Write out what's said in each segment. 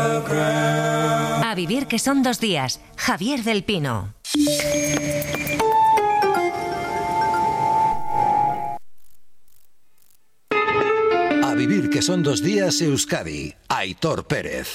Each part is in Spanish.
A vivir que son 2 días. Javier del Pino. A vivir que son 2 días, Euskadi. Aitor Pérez.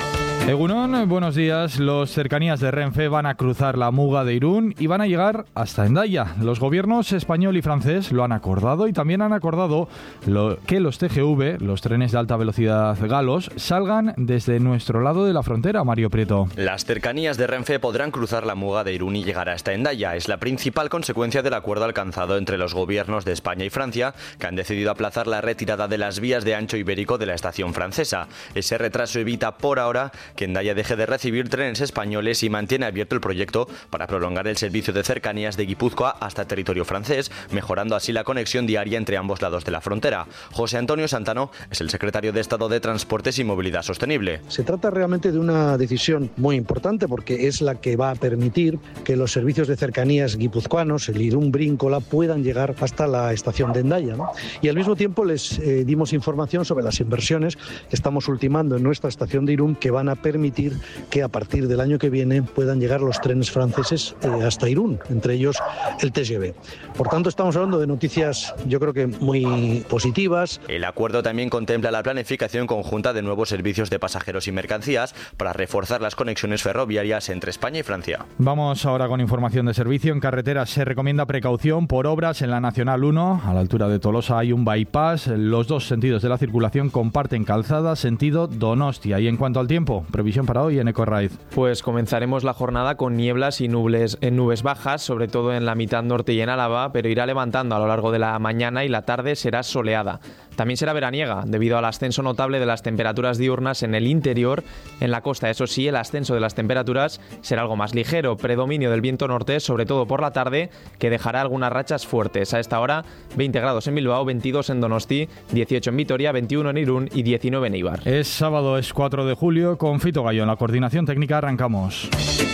Egunon, buenos días. Los cercanías de Renfe van a cruzar la Muga de Irún y van a llegar hasta Hendaya. Los gobiernos español y francés lo han acordado y también han acordado que los TGV, los trenes de alta velocidad galos, salgan desde nuestro lado de la frontera, Mario Prieto. Las cercanías de Renfe podrán cruzar la Muga de Irún y llegar hasta Hendaya. Es la principal consecuencia del acuerdo alcanzado entre los gobiernos de España y Francia, que han decidido aplazar la retirada de las vías de ancho ibérico de la estación francesa. Ese retraso evita por ahora que Hendaya deje de recibir trenes españoles y mantiene abierto el proyecto para prolongar el servicio de cercanías de Guipúzcoa hasta territorio francés, mejorando así la conexión diaria entre ambos lados de la frontera. José Antonio Santano es el secretario de Estado de Transportes y Movilidad Sostenible. Se trata realmente de una decisión muy importante porque es la que va a permitir que los servicios de cercanías guipuzcoanos, el Irún-Bríncola, puedan llegar hasta la estación de Hendaya, ¿no? Y al mismo tiempo les dimos información sobre las inversiones que estamos ultimando en nuestra estación de Irún, que van a permitir que a partir del año que viene puedan llegar los trenes franceses hasta Irún, entre ellos el TGV. Por tanto, estamos hablando de noticias, yo creo que muy positivas. El acuerdo también contempla la planificación conjunta de nuevos servicios de pasajeros y mercancías para reforzar las conexiones ferroviarias entre España y Francia. Vamos ahora con información de servicio. En carreteras se recomienda precaución por obras en la Nacional 1. A la altura de Tolosa hay un bypass. Los dos sentidos de la circulación comparten calzada, sentido Donostia. Y en cuanto al tiempo, previsión para hoy en Ecorraid. Pues comenzaremos la jornada con nieblas y nubes bajas, sobre todo en la mitad norte y en Álava, pero irá levantando a lo largo de la mañana y la tarde será soleada. También será veraniega, debido al ascenso notable de las temperaturas diurnas en el interior. En la costa, eso sí, el ascenso de las temperaturas será algo más ligero, predominio del viento norte, sobre todo por la tarde, que dejará algunas rachas fuertes. A esta hora, 20 grados en Bilbao, 22 en Donosti, 18 en Vitoria, 21 en Irún y 19 en Eibar. Es sábado, es 4 de julio, con Fito Gallo en la coordinación técnica. Arrancamos.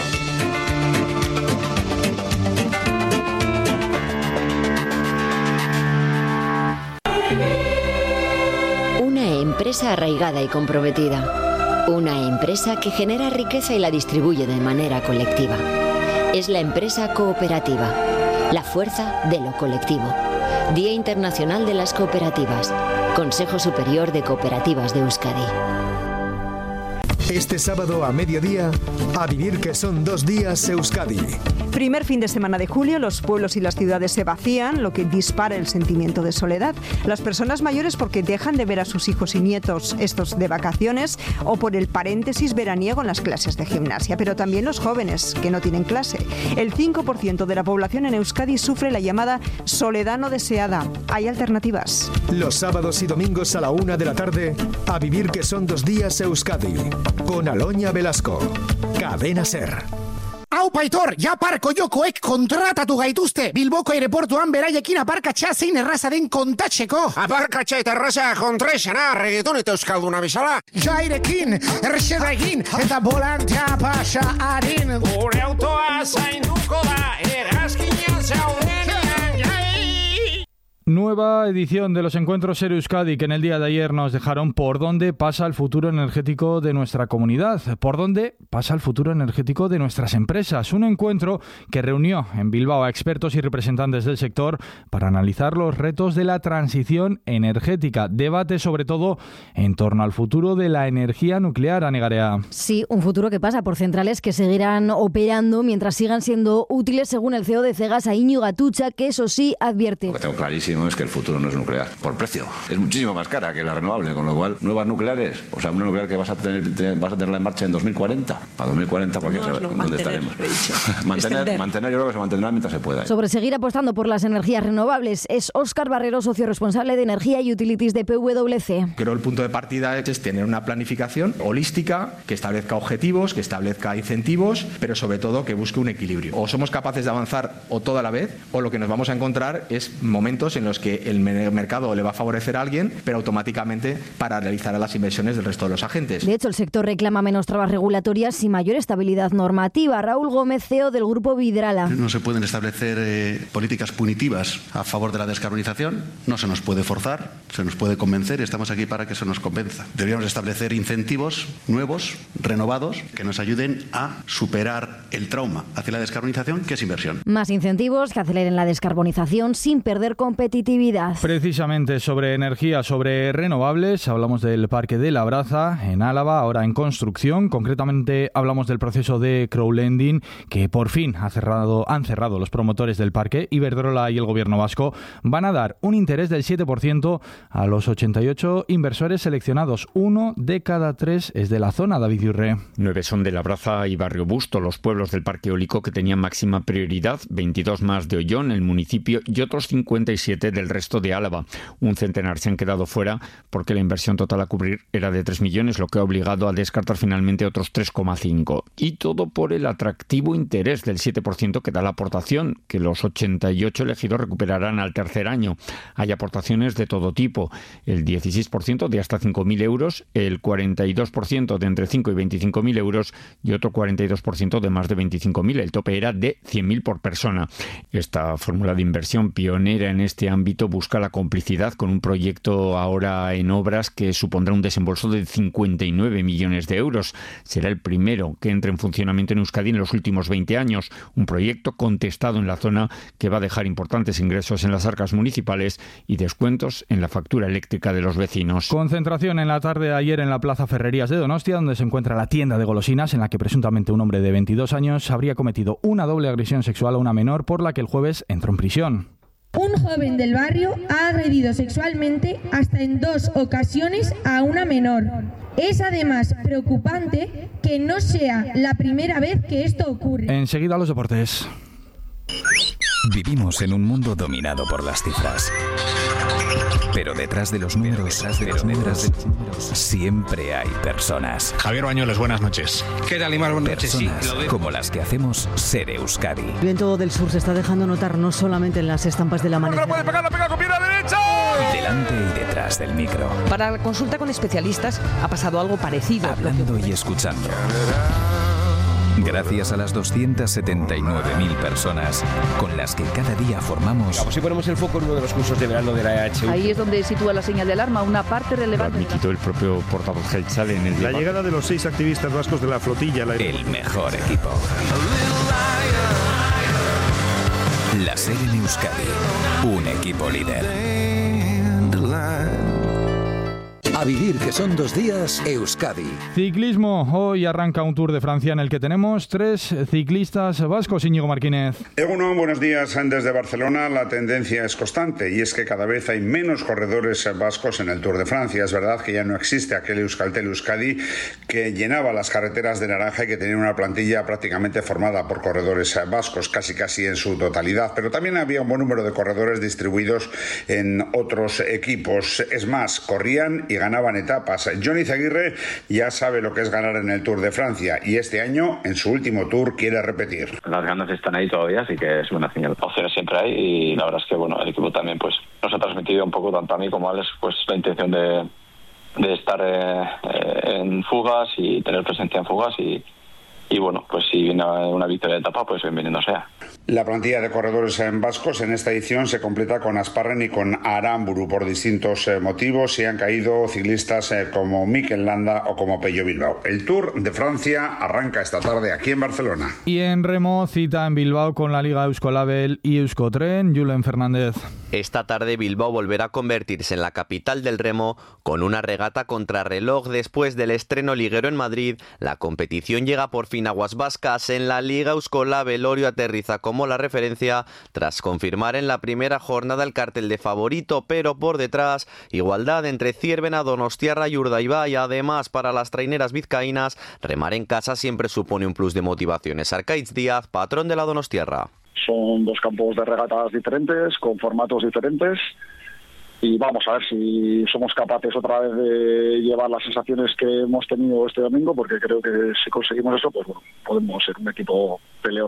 Una empresa arraigada y comprometida. Una empresa que genera riqueza y la distribuye de manera colectiva. Es la empresa cooperativa, la fuerza de lo colectivo. Día Internacional de las Cooperativas. Consejo Superior de Cooperativas de Euskadi. Este sábado a mediodía, a vivir que son 2 días, Euskadi. Primer fin de semana de julio, los pueblos y las ciudades se vacían, lo que dispara el sentimiento de soledad. Las personas mayores porque dejan de ver a sus hijos y nietos, estos de vacaciones, o por el paréntesis veraniego en las clases de gimnasia. Pero también los jóvenes, que no tienen clase. El 5% de la población en Euskadi sufre la llamada soledad no deseada. Hay alternativas. Los sábados y domingos a la 1 de la tarde, a vivir que son 2 días, Euskadi. Con Aloña Velasco. Cadena SER. Aupa Aitor, ja parko jokoek kontratatu gaituzte. Bilboko aireportuan beraiekin aparkatxa zein erraza den kontatzeko. Aparkatxa eta erraza kontraizena, reggaeton eta euskalduna bezala. Jairekin, errexeda egin, eta volantea pasa harin. Gure autoa zainduko da, erazkinean zaudenean. Nueva edición de los encuentros SER Euskadi, que en el día de ayer nos dejaron por dónde pasa el futuro energético de nuestra comunidad, por dónde pasa el futuro energético de nuestras empresas. Un encuentro que reunió en Bilbao a expertos y representantes del sector para analizar los retos de la transición energética. Debate sobre todo en torno al futuro de la energía nuclear, Anegarea. Sí, un futuro que pasa por centrales que seguirán operando mientras sigan siendo útiles, según el CEO de Cegasa, Íñigo Atutxa, que eso sí advierte. Lo que tengo clarísimo es que el futuro no es nuclear, por precio. Es muchísimo más cara que la renovable, con lo cual, nuevas nucleares, o sea, una nuclear que vas a tenerla en marcha en 2040. Para 2040 cualquier ¿dónde estaremos? Mantener, yo creo que se mantendrá mientras se pueda. Sobre seguir apostando por las energías renovables, es Óscar Barrero, socio responsable de Energía y Utilities de PwC. Creo el punto de partida es tener una planificación holística que establezca objetivos, que establezca incentivos, pero sobre todo que busque un equilibrio. O somos capaces de avanzar o todo a la vez, o lo que nos vamos a encontrar es momentos en los los que el mercado le va a favorecer a alguien, pero automáticamente paralizará las inversiones del resto de los agentes. De hecho, el sector reclama menos trabas regulatorias y mayor estabilidad normativa. Raúl Gómez, CEO del Grupo Vidrala. No se pueden establecer políticas punitivas a favor de la descarbonización, no se nos puede forzar, se nos puede convencer y estamos aquí para que se nos convenza. Deberíamos establecer incentivos nuevos, renovados, que nos ayuden a superar el trauma hacia la descarbonización, que es inversión. Más incentivos que aceleren la descarbonización sin perder competitividad. Precisamente sobre energía, sobre renovables, hablamos del Parque de Labraza, en Álava, ahora en construcción. Concretamente hablamos del proceso de crowdlending que por fin han cerrado los promotores del parque. Iberdrola y el gobierno vasco van a dar un interés del 7% a los 88 inversores seleccionados. 1 de cada 3 es de la zona, David Yurre. 9 son de Labraza y Barrio Busto, los pueblos del parque eólico que tenían máxima prioridad, 22 más de Ollón, el municipio, y otros 57 del resto de Álava. Un centenar se han quedado fuera porque la inversión total a cubrir era de 3 millones, lo que ha obligado a descartar finalmente otros 3,5. Y todo por el atractivo interés del 7% que da la aportación, que los 88 elegidos recuperarán al tercer año. Hay aportaciones de todo tipo, el 16% de hasta 5.000 euros, el 42% de entre 5 y 25.000 euros y otro 42% de más de 25.000. El tope era de 100.000 por persona. Esta fórmula de inversión pionera en este ámbito busca la complicidad con un proyecto ahora en obras que supondrá un desembolso de 59 millones de euros. Será el primero que entre en funcionamiento en Euskadi en los últimos 20 años. Un proyecto contestado en la zona que va a dejar importantes ingresos en las arcas municipales y descuentos en la factura eléctrica de los vecinos. Concentración en la tarde de ayer en la Plaza Ferrerías de Donostia, donde se encuentra la tienda de golosinas en la que presuntamente un hombre de 22 años habría cometido una doble agresión sexual a una menor, por la que el jueves entró en prisión. Un joven del barrio ha agredido sexualmente hasta en 2 ocasiones a una menor. Es además preocupante que no sea la primera vez que esto ocurre. Enseguida los deportes. Vivimos en un mundo dominado por las cifras. Pero detrás de los números, siempre hay personas. Javier Bañueles, buenas noches. ¿Qué tal, Imar? Buenas noches. Personas como las que hacemos Ser Euskadi. El viento del sur se está dejando notar no solamente en las estampas de la amanecer. ¡La puede pegar, la pega con pierna derecha! Delante y detrás del micro. Para la consulta con especialistas ha pasado algo parecido. Hablando y escuchando. Gracias a las 279.000 personas con las que cada día formamos... Vamos, si ponemos el foco en uno de los cursos de verano de la EHU. Ahí es donde sitúa la señal de alarma, una parte relevante... Lo ha admitido el propio portavoz Geltzale en el debate. La llegada de los 6 activistas vascos de la flotilla... El mejor equipo. La SER en Euskadi. Un equipo líder. A vivir que son 2 días, Euskadi. Ciclismo. Hoy arranca un Tour de Francia en el que tenemos 3 ciclistas vascos. Íñigo Martínez. Egunon, buenos días. Desde Barcelona la tendencia es constante y es que cada vez hay menos corredores vascos en el Tour de Francia. Es verdad que ya no existe aquel Euskaltel Euskadi que llenaba las carreteras de naranja y que tenía una plantilla prácticamente formada por corredores vascos, casi en su totalidad. Pero también había un buen número de corredores distribuidos en otros equipos. Es más, corrían y ganaban etapas. Johnny Zaguirre ya sabe lo que es ganar en el Tour de Francia y este año, en su último Tour, quiere repetir. Las ganas están ahí todavía, así que es buena señal. Opciones siempre hay y la verdad es que bueno, el equipo también pues nos ha transmitido un poco, tanto a mí como a Alex, pues la intención de estar en fugas y tener presencia en fugas y bueno, pues si viene una victoria de etapa, pues bienvenido sea. La plantilla de corredores vascos en esta edición se completa con Asparren y con Aramburu por distintos motivos y han caído ciclistas como Mikel Landa o como Pello Bilbao. El Tour de Francia arranca esta tarde aquí en Barcelona. Y en remo, cita en Bilbao con la Liga Euskolabel y Euskotren. Julen Fernández. Esta tarde Bilbao volverá a convertirse en la capital del remo con una regata contrarreloj después del estreno liguero en Madrid. La competición llega por fin a aguas vascas. En la Liga Euskolabel, Orio aterriza como la referencia tras confirmar en la primera jornada el cartel de favorito, pero por detrás igualdad entre Zierbena, Donostiarra y Urdaibai. Además, para las traineras vizcaínas, remar en casa siempre supone un plus de motivaciones. Arkaitz Díaz, patrón de la Donostiarra. Son 2 campos de regatas diferentes, con formatos diferentes, y vamos a ver si somos capaces otra vez de llevar las sensaciones que hemos tenido este domingo, porque creo que si conseguimos eso, pues bueno, podemos ser un equipo peleón.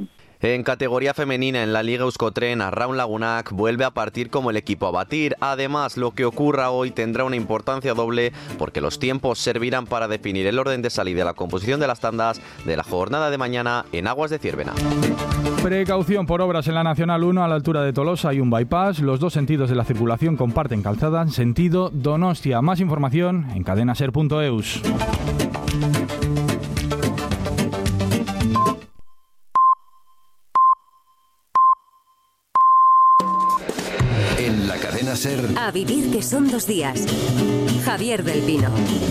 En categoría femenina en la Liga Euskotren, Arraun Lagunak vuelve a partir como el equipo a batir. Además, lo que ocurra hoy tendrá una importancia doble porque los tiempos servirán para definir el orden de salida y la composición de las tandas de la jornada de mañana en Aguas de Ciervena. Precaución por obras en la Nacional 1 a la altura de Tolosa. Hay un bypass. Los dos sentidos de la circulación comparten calzada en sentido Donostia. Más información en cadenaser.eus. En la cadena SER. A vivir que son 2 días. Javier del Pino.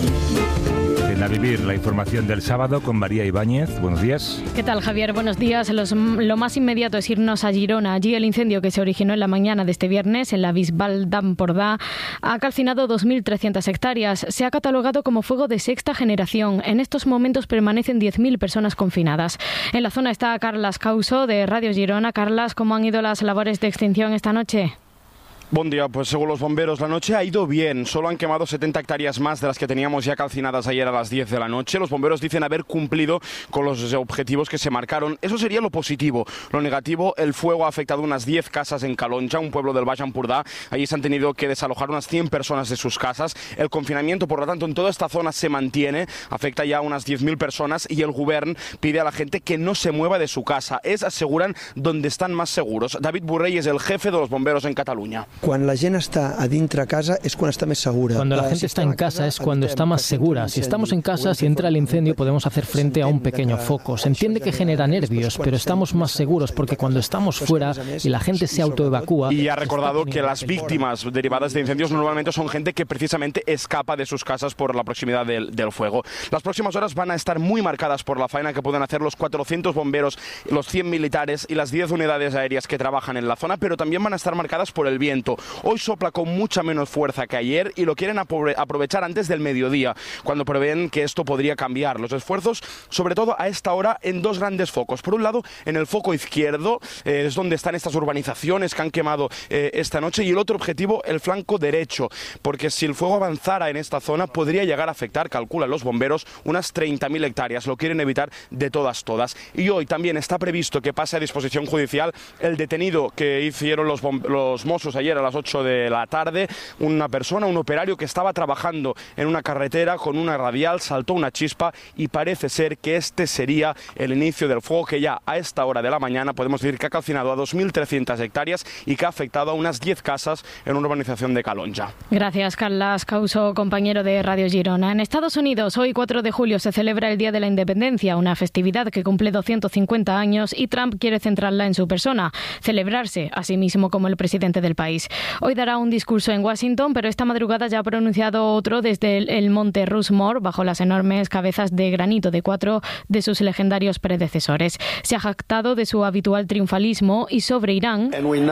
En A Vivir, la información del sábado con María Ibáñez. Buenos días. ¿Qué tal, Javier? Buenos días. Lo más inmediato es irnos a Girona. Allí el incendio que se originó en la mañana de este viernes en la Bisbal d'Empordà ha calcinado 2.300 hectáreas. Se ha catalogado como fuego de 6ª generación. En estos momentos permanecen 10.000 personas confinadas. En la zona está Carlas Causo de Radio Girona. Carlas, ¿cómo han ido las labores de extinción esta noche? Buen día, pues según los bomberos la noche ha ido bien, solo han quemado 70 hectáreas más de las que teníamos ya calcinadas ayer a las 10 de la noche. Los bomberos dicen haber cumplido con los objetivos que se marcaron, eso sería lo positivo. Lo negativo, el fuego ha afectado unas 10 casas en Calonja, un pueblo del Baix Empordà. Allí se han tenido que desalojar unas 100 personas de sus casas. El confinamiento, por lo tanto, en toda esta zona se mantiene, afecta ya a unas 10.000 personas y el govern pide a la gente que no se mueva de su casa. Aseguran, donde están más seguros. David Borrell es el jefe de los bomberos en Cataluña. Cuando la gente está adentro a casa es cuando está más segura. Cuando la gente está en casa es cuando está más segura. Si estamos en casa, si entra el incendio, podemos hacer frente a un pequeño foco. Se entiende que genera nervios, pero estamos más seguros porque cuando estamos fuera y la gente se autoevacúa... Y ha recordado que las víctimas derivadas de incendios normalmente son gente que precisamente escapa de sus casas por la proximidad del fuego. Las próximas horas van a estar muy marcadas por la faena que pueden hacer los 400 bomberos, los 100 militares y las 10 unidades aéreas que trabajan en la zona, pero también van a estar marcadas por el viento. Hoy sopla con mucha menos fuerza que ayer y lo quieren aprovechar antes del mediodía, cuando prevén que esto podría cambiar. Los esfuerzos, sobre todo a esta hora, en 2 grandes focos. Por un lado, en el foco izquierdo, es donde están estas urbanizaciones que han quemado esta noche, y el otro objetivo, el flanco derecho, porque si el fuego avanzara en esta zona, podría llegar a afectar, calculan los bomberos, unas 30.000 hectáreas. Lo quieren evitar de todas. Y hoy también está previsto que pase a disposición judicial el detenido que hicieron los Mossos ayer a las 8 de la tarde, una persona, un operario que estaba trabajando en una carretera con una radial, saltó una chispa y parece ser que este sería el inicio del fuego que ya a esta hora de la mañana podemos decir que ha calcinado a 2.300 hectáreas y que ha afectado a unas 10 casas en una urbanización de Calonja. Gracias, Carlas Causo, compañero de Radio Girona. En Estados Unidos, hoy 4 de julio se celebra el Día de la Independencia, una festividad que cumple 250 años y Trump quiere centrarla en su persona, celebrarse a sí mismo como el presidente del país. Hoy dará un discurso en Washington, pero esta madrugada ya ha pronunciado otro desde el monte Rushmore, bajo las enormes cabezas de granito de 4 de sus legendarios predecesores. Se ha jactado de su habitual triunfalismo y sobre Irán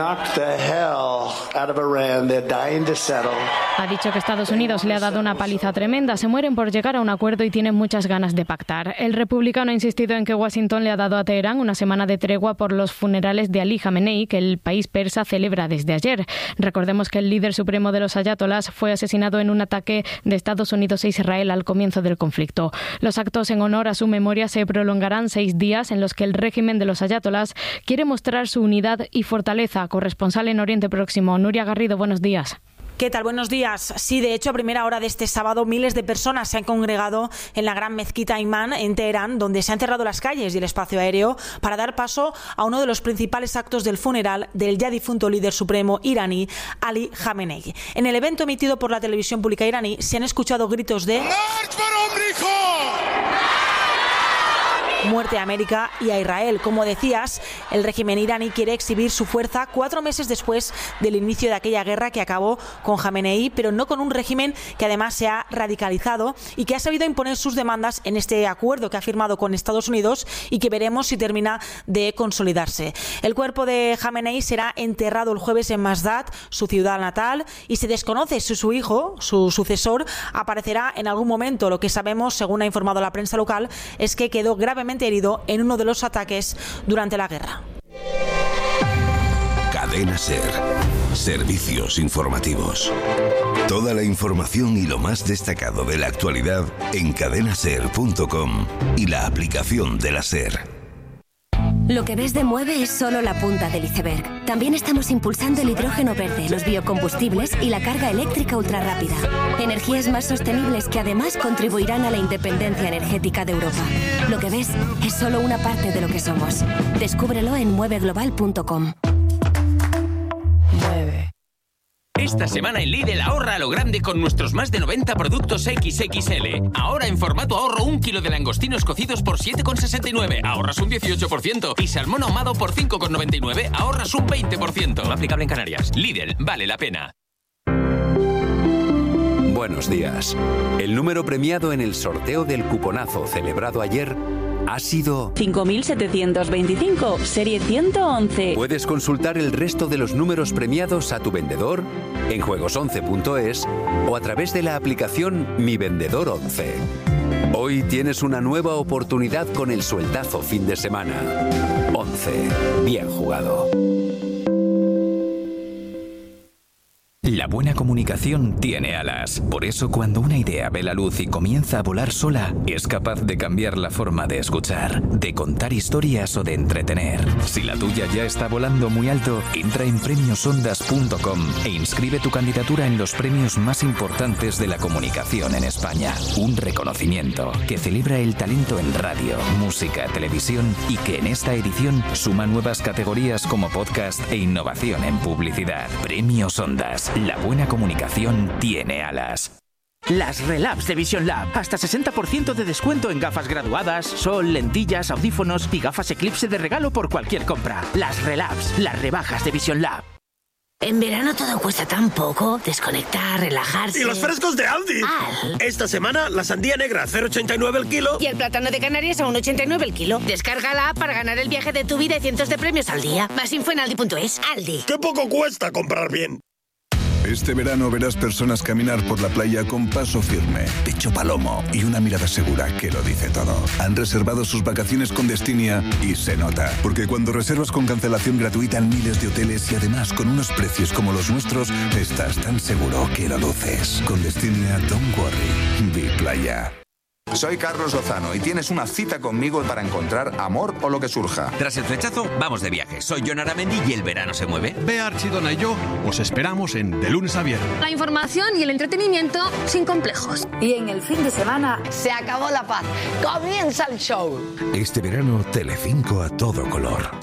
ha dicho que Estados Unidos le ha dado una paliza tremenda, se mueren por llegar a un acuerdo y tienen muchas ganas de pactar. El republicano ha insistido en que Washington le ha dado a Teherán una semana de tregua por los funerales de Ali Khamenei, que el país persa celebra desde ayer. Recordemos que el líder supremo de los ayatolás fue asesinado en un ataque de Estados Unidos e Israel al comienzo del conflicto. Los actos en honor a su memoria se prolongarán 6 días en los que el régimen de los ayatolás quiere mostrar su unidad y fortaleza. Corresponsal en Oriente Próximo, Nuria Garrido, buenos días. ¿Qué tal? Buenos días. Sí, de hecho, a primera hora de este sábado, miles de personas se han congregado en la gran mezquita Imán en Teherán, donde se han cerrado las calles y el espacio aéreo para dar paso a uno de los principales actos del funeral del ya difunto líder supremo iraní, Ali Khamenei. En el evento emitido por la televisión pública iraní se han escuchado gritos de muerte a América y a Israel. Como decías, el régimen iraní quiere exhibir su fuerza 4 meses después del inicio de aquella guerra que acabó con Khamenei, pero no con un régimen que además se ha radicalizado y que ha sabido imponer sus demandas en este acuerdo que ha firmado con Estados Unidos y que veremos si termina de consolidarse. El cuerpo de Khamenei será enterrado el jueves en Masdad, su ciudad natal, y se desconoce si su hijo, su sucesor, aparecerá en algún momento. Lo que sabemos, según ha informado la prensa local, es que quedó gravemente herido en uno de los ataques durante la guerra. Cadena SER. Servicios informativos. Toda la información y lo más destacado de la actualidad en cadenaser.com y la aplicación de la SER. Lo que ves de Mueve es solo la punta del iceberg. También estamos impulsando el hidrógeno verde, los biocombustibles y la carga eléctrica ultrarrápida. Energías más sostenibles que además contribuirán a la independencia energética de Europa. Lo que ves es solo una parte de lo que somos. Descúbrelo en mueveglobal.com. Esta semana en Lidl ahorra a lo grande con nuestros más de 90 productos XXL. Ahora en formato ahorro 1 kilo de langostinos cocidos por 7,69, ahorras un 18%. Y salmón ahumado por 5,99, ahorras un 20%. No aplicable en Canarias. Lidl, vale la pena. Buenos días. El número premiado en el sorteo del cuponazo celebrado ayer ha sido 5.725, serie 111. Puedes consultar el resto de los números premiados a tu vendedor en juegos11.es o a través de la aplicación Mi Vendedor 11. Hoy tienes una nueva oportunidad con el sueldazo fin de semana. 11. Bien jugado. La buena comunicación tiene alas. Por eso, cuando una idea ve la luz y comienza a volar sola, es capaz de cambiar la forma de escuchar, de contar historias o de entretener. Si la tuya ya está volando muy alto, entra en premiosondas.com e inscribe tu candidatura en los premios más importantes de la comunicación en España. Un reconocimiento que celebra el talento en radio, música, televisión y que en esta edición suma nuevas categorías como podcast e innovación en publicidad. Premios Ondas. La buena comunicación tiene alas. Las Relabs de Vision Lab. Hasta 60% de descuento en gafas graduadas, sol, lentillas, audífonos y gafas Eclipse de regalo por cualquier compra. Las Relabs, las rebajas de Vision Lab. En verano todo cuesta tan poco. Desconectar, relajarse. ¡Y los frescos de Aldi! Esta semana la sandía negra a 0,89 el kilo. Y el plátano de Canarias a 1,89 el kilo. Descarga la app para ganar el viaje de tu vida y cientos de premios al día. Más info en aldi.es. Aldi. ¡Qué poco cuesta comprar bien! Este verano verás personas caminar por la playa con paso firme, pecho palomo y una mirada segura que lo dice todo. Han reservado sus vacaciones con Destinia y se nota, porque cuando reservas con cancelación gratuita en miles de hoteles y además con unos precios como los nuestros, estás tan seguro que lo luces. Con Destinia, don't worry, be playa. Soy Carlos Lozano y tienes una cita conmigo para encontrar amor o lo que surja. Tras el flechazo, vamos de viaje. Soy Jon Aramendi y el verano se mueve. Bea Archidona y yo os esperamos en De Lunes a Viernes. La información y el entretenimiento sin complejos. Y en el fin de semana se acabó la paz. Comienza el show. Este verano, Telecinco a todo color.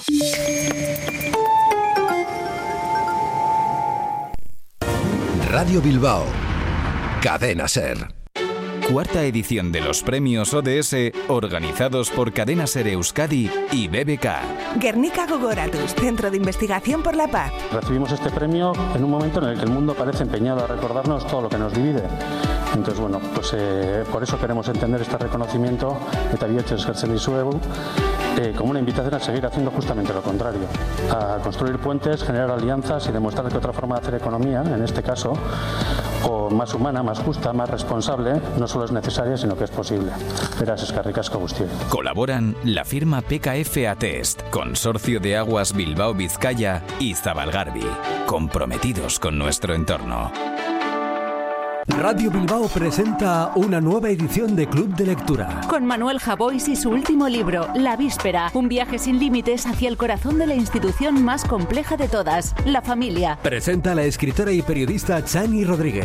Radio Bilbao. Cadena SER. Cuarta edición de los premios ODS, organizados por Cadena SER Euskadi y BBK. Guernica Gogoratuz, Centro de Investigación por la Paz. Recibimos este premio en un momento en el que el mundo parece empeñado a recordarnos todo lo que nos divide. Entonces, bueno, pues por eso queremos entender este reconocimiento de Tabieches Gersen y Suebu como una invitación a seguir haciendo justamente lo contrario, a construir puentes, generar alianzas y demostrar que otra forma de hacer economía, en este caso, o más humana, más justa, más responsable, no solo es necesaria, sino que es posible. Beraz, eskerrik asko guztioi. Colaboran la firma PKF Atest, Consorcio de Aguas Bilbao Vizcaya y Zabalgarbi, comprometidos con nuestro entorno. Radio Bilbao presenta una nueva edición de Club de Lectura. Con Manuel Javois y su último libro, La Víspera, un viaje sin límites hacia el corazón de la institución más compleja de todas, la familia. Presenta la escritora y periodista Chani Rodríguez.